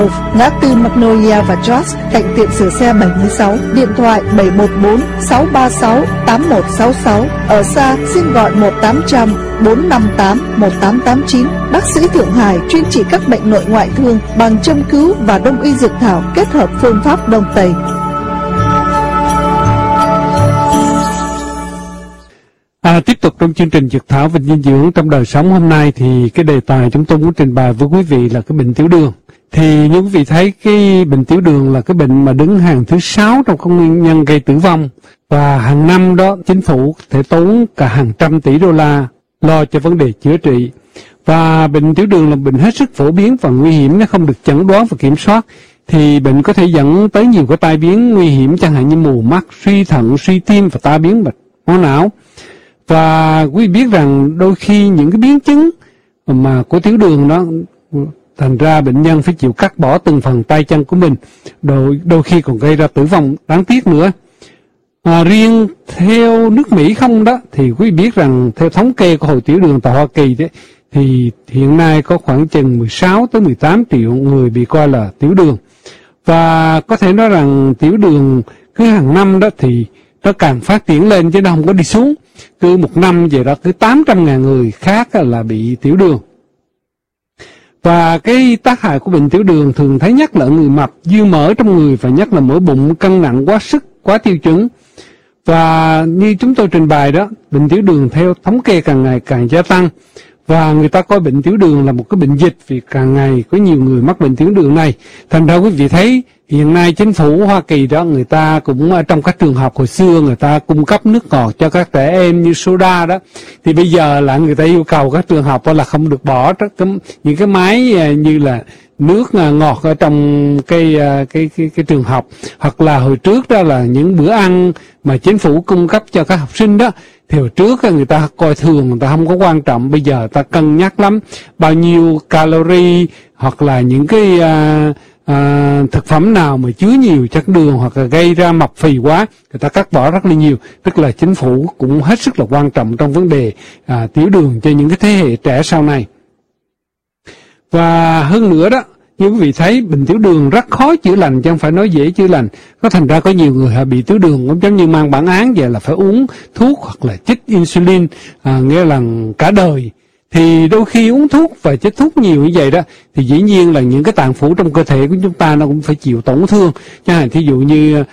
ngã tư Magnolia và George, cạnh tiệm sửa xe 76, điện thoại 714-636-8166. Ở xa, xin gọi 1-800-458-1889. Bác sĩ Thượng Hải chuyên trị các bệnh nội ngoại thương bằng châm cứu và đông y dược thảo kết hợp phương pháp Đông Tây. Tiếp tục trong chương trình Dược thảo và dinh dưỡng trong đời sống hôm nay thì cái đề tài chúng tôi muốn trình bày với quý vị là cái bệnh tiểu đường. Thì như quý vị thấy cái bệnh tiểu đường là cái bệnh mà đứng hàng thứ 6 trong các nguyên nhân gây tử vong. Và hàng năm đó chính phủ thể tốn cả hàng trăm tỷ đô la lo cho vấn đề chữa trị. Và bệnh tiểu đường là bệnh hết sức phổ biến và nguy hiểm, nếu không được chẩn đoán và kiểm soát thì bệnh có thể dẫn tới nhiều cái tai biến nguy hiểm, chẳng hạn như mù mắt, suy thận, suy tim và tai biến mạch máu não. Và quý vị biết rằng đôi khi những cái biến chứng mà của tiểu đường đó thành ra bệnh nhân phải chịu cắt bỏ từng phần tay chân của mình, đôi khi còn gây ra tử vong đáng tiếc nữa. Riêng theo nước Mỹ không đó thì quý vị biết rằng theo thống kê của Hội Tiểu đường tại Hoa Kỳ đấy, thì hiện nay có khoảng chừng 16 tới 18 triệu người bị coi là tiểu đường. Và có thể nói rằng tiểu đường cứ hàng năm đó thì nó càng phát triển lên chứ nó không có đi xuống. Cứ một năm về đó cứ 800.000 người khác là bị tiểu đường. Và cái tác hại của bệnh tiểu đường thường thấy nhất là người mập, dư mỡ trong người và nhất là mỡ bụng, cân nặng quá sức, quá tiêu chuẩn. Và như chúng tôi trình bày đó, bệnh tiểu đường theo thống kê càng ngày càng gia tăng. Và người ta coi bệnh tiểu đường là một cái bệnh dịch vì càng ngày có nhiều người mắc bệnh tiểu đường này. Thành ra quý vị thấy hiện nay chính phủ Hoa Kỳ đó, người ta cũng trong các trường học hồi xưa người ta cung cấp nước ngọt cho các trẻ em như soda đó. Thì bây giờ là người ta yêu cầu các trường học là không được bỏ những cái máy như là nước ngọt ở trong cái trường học. Hoặc là hồi trước đó là những bữa ăn mà chính phủ cung cấp cho các học sinh đó. Thì hồi trước người ta coi thường, người ta không có quan trọng. Bây giờ ta cân nhắc lắm bao nhiêu calorie hoặc là những cái thực phẩm nào mà chứa nhiều chất đường hoặc là gây ra mập phì quá, người ta cắt bỏ rất là nhiều. Tức là chính phủ cũng hết sức là quan trọng trong vấn đề tiểu đường cho những cái thế hệ trẻ sau này. Và hơn nữa đó, như quý vị thấy bệnh tiểu đường rất khó chữa lành chứ không phải nói dễ chữa lành. Có thành ra có nhiều người bị tiểu đường cũng giống như mang bản án về là phải uống thuốc hoặc là chích insulin, nghĩa là cả đời. Thì đôi khi uống thuốc và chích thuốc nhiều như vậy đó thì dĩ nhiên là những cái tạng phủ trong cơ thể của chúng ta nó cũng phải chịu tổn thương. Chẳng hạn thí dụ như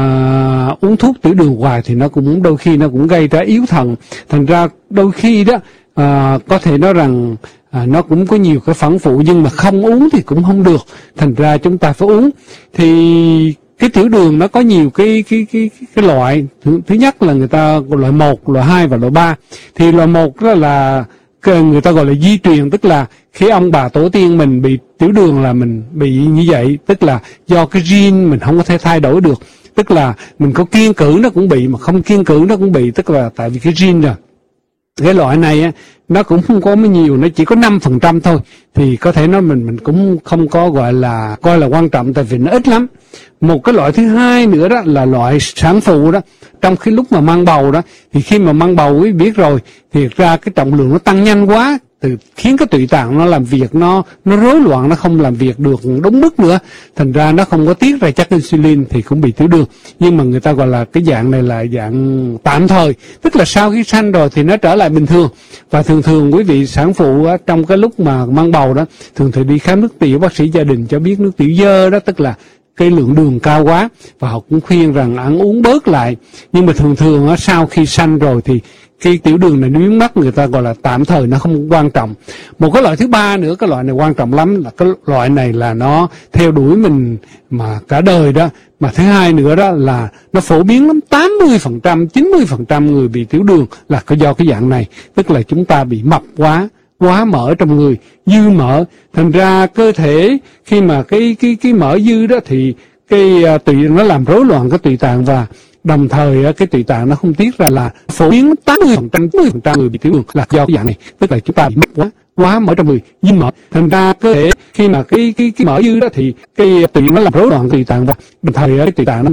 uống thuốc tiểu đường hoài thì nó cũng đôi khi nó cũng gây ra yếu thận. Thành ra đôi khi đó có thể nói rằng nó cũng có nhiều cái phản phụ, nhưng mà không uống thì cũng không được. Thành ra chúng ta phải uống. Thì cái tiểu đường nó có nhiều cái loại. Thứ nhất là người ta loại 1, loại 2 và loại 3. Thì loại 1 đó là người ta gọi là di truyền, tức là khi ông bà tổ tiên mình bị tiểu đường là mình bị như vậy, tức là do cái gene mình không có thể thay đổi được. Tức là mình có kiêng cữ nó cũng bị, mà không kiêng cữ nó cũng bị, tức là tại vì cái gene rồi. Cái loại này á, nó cũng không có mấy nhiều, nó chỉ có 5% thôi. Thì có thể nói mình cũng không có gọi là coi là quan trọng, tại vì nó ít lắm. Một cái loại thứ hai nữa đó là loại sản phụ đó. Trong khi lúc mà mang bầu đó, thì khi mà mang bầu quý biết rồi, thì ra cái trọng lượng nó tăng nhanh quá, khiến cái tụy tạng nó làm việc nó rối loạn, nó không làm việc được đúng mức nữa. Thành ra nó không có tiết ra chất insulin thì cũng bị tiểu đường. Nhưng mà người ta gọi là cái dạng này là dạng tạm thời, tức là sau khi sanh rồi thì nó trở lại bình thường. Và thường quý vị sản phụ trong cái lúc mà mang bầu đó, thường đi khám nước tiểu, bác sĩ gia đình cho biết nước tiểu dơ đó, tức là cái lượng đường cao quá, và họ cũng khuyên rằng ăn uống bớt lại. Nhưng mà thường sau khi sanh rồi thì cái tiểu đường này nó biến mất, người ta gọi là tạm thời, nó không quan trọng. Một cái loại thứ ba nữa, cái loại này quan trọng lắm, là cái loại này là nó theo đuổi mình mà cả đời đó. Mà thứ hai nữa đó là nó phổ biến lắm, 80%, 90% người bị tiểu đường là do cái dạng này. Tức là chúng ta bị mập quá mỡ trong người, dư mỡ. Thành ra cơ thể khi mà cái mỡ dư đó thì cái tụy nó làm rối loạn cái tụy tạng, và đồng thời cái tụy tạng nó không tiết ra, là phổ biến 80%, 90% người bị tiểu đường là do cái dạng này. Tức là chúng ta bị mập quá mỡ trong người, dư mỡ. Thành ra cơ thể khi mà cái mỡ dư đó thì cái tụy nó làm rối loạn tụy tạng, và đồng thời cái tụy tạng nó